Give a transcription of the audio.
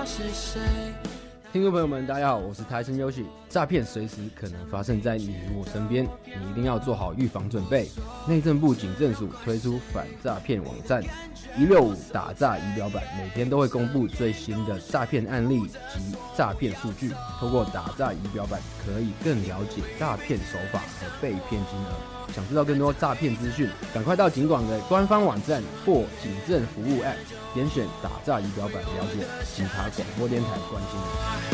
听众朋友们，大家好，我是台生优喜。诈骗随时可能发生在你我身边，你一定要做好预防准备。内政部警政署推出反诈骗网站165打诈仪表板，每天都会公布最新的诈骗案例及诈骗数据。透过打诈仪表板，可以更了解诈骗手法和被骗金额。想知道更多诈骗资讯，赶快到警广的官方网站或警政服务 App， 点选打诈仪表板了解警察广播电台关心的。